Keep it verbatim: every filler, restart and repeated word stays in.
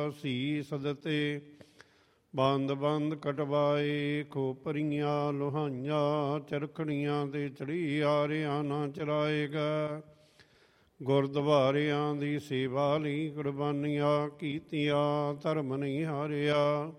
ਸੀਸ ਦਿੱਤੇ। ਬੰਦ ਬੰਦ ਕਟਵਾਏ ਖੋਪਰੀਆਂ ਲੋਹਾਈਆਂ, ਚਰਖੜੀਆਂ ਤੇ ਚੜੀ ਆਰਿਆਂ ਨਾ ਚਲਾਏਗਾ। ਗੁਰਦੁਆਰਿਆਂ ਦੀ ਸੇਵਾ ਲਈ ਕੁਰਬਾਨੀਆਂ ਕੀਤੀਆਂ, ਧਰਮ ਨਹੀਂ ਹਾਰਿਆ।